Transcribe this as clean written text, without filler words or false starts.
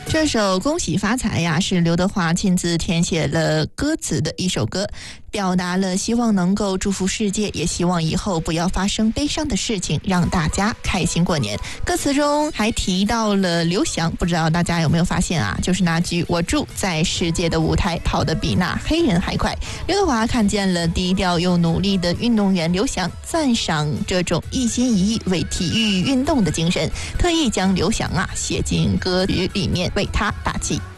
这首《恭喜发财》呀，是刘德华亲自填写了歌词的一首歌，表达了希望能够祝福世界，也希望以后不要发生悲伤的事情，让大家开心过年。歌词中还提到了刘翔，不知道大家有没有发现啊？就是那句"我祝在世界的舞台跑得比那黑人还快"。刘德华看见了低调又努力的运动员刘翔，赞赏这种一心一意为体育运动的精神，特意将刘翔写进歌曲里面，为他打气。